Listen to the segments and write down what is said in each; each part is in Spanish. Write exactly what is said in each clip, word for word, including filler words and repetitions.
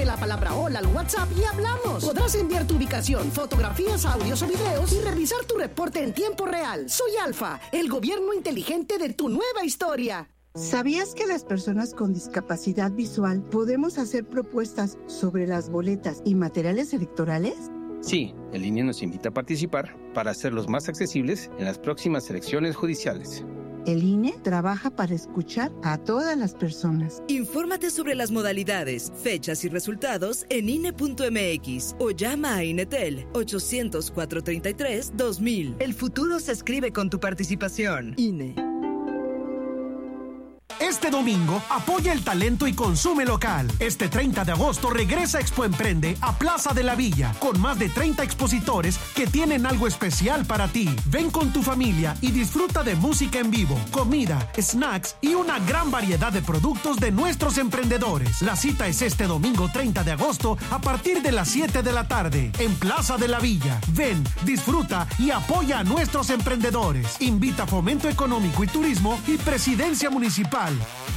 la palabra hola al WhatsApp y hablamos. Podrás enviar tu ubicación, fotografías, audios o videos y revisar tu reporte en tiempo real. Soy Alfa, el gobierno inteligente de tu nueva historia. ¿Sabías que las personas con discapacidad visual podemos hacer propuestas sobre las boletas y materiales electorales? Sí, el I N E nos invita a participar para hacerlos más accesibles en las próximas elecciones judiciales. El I N E trabaja para escuchar a todas las personas. Infórmate sobre las modalidades, fechas y resultados en I N E punto M X o llama a INETEL ochocientos, cuatrocientos treinta y tres, dos mil. El futuro se escribe con tu participación. I N E. Este domingo, apoya el talento y consume local. Este treinta de agosto regresa Expo Emprende a Plaza de la Villa, con más de treinta expositores que tienen algo especial para ti. Ven con tu familia y disfruta de música en vivo, comida, snacks y una gran variedad de productos de nuestros emprendedores. La cita es este domingo treinta de agosto a partir de las siete de la tarde, en Plaza de la Villa. Ven, disfruta y apoya a nuestros emprendedores. Invita Fomento Económico y Turismo y Presidencia Municipal.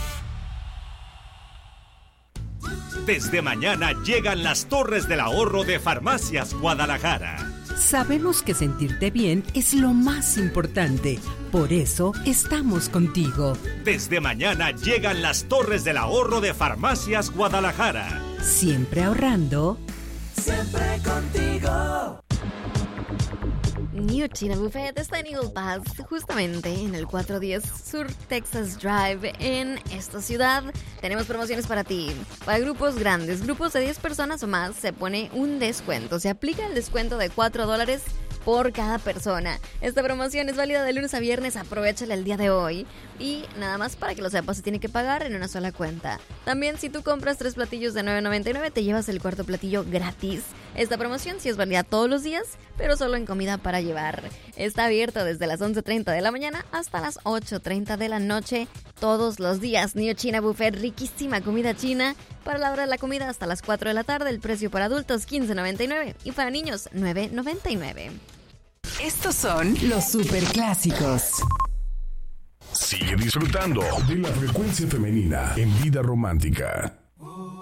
Desde mañana llegan las Torres del Ahorro de Farmacias Guadalajara. Sabemos que sentirte bien es lo más importante. Por eso estamos contigo. Desde mañana llegan las Torres del Ahorro de Farmacias Guadalajara. Siempre ahorrando. Siempre contigo. New China Buffet está en Eagle Pass, justamente en el cuatrocientos diez Sur Texas Drive en esta ciudad. Tenemos promociones para ti. Para grupos grandes, grupos de diez personas o más, se pone un descuento. Se aplica el descuento de cuatro dólares por cada persona. Esta promoción es válida de lunes a viernes, aprovechala el día de hoy. Y nada más para que lo sepas, se tiene que pagar en una sola cuenta. También si tú compras tres platillos de nueve noventa y nueve, te llevas el cuarto platillo gratis. Esta promoción sí es válida todos los días, pero solo en comida para llevar. Está abierto desde las once treinta de la mañana hasta las ocho treinta de la noche, todos los días. New China Buffet, riquísima comida china. Para la hora de la comida hasta las cuatro de la tarde, el precio para adultos quince noventa y nueve y para niños nueve noventa y nueve. Estos son los superclásicos. Sigue disfrutando de la frecuencia femenina en Vida Romántica.